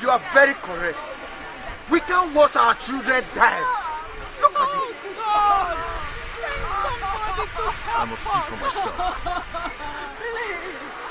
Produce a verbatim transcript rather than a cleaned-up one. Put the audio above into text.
You are very correct. We can't watch our children die. Look at this. God! Send somebody to help I must see for myself. Please.